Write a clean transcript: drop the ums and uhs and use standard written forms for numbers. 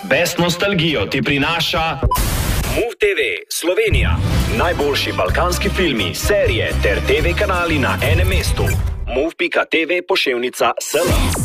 Best nostalgijo ti prinaša MOVE TV Slovenija. Najboljši balkanski filmi, serije ter TV kanali na enem mestu. MOVE.tv /SL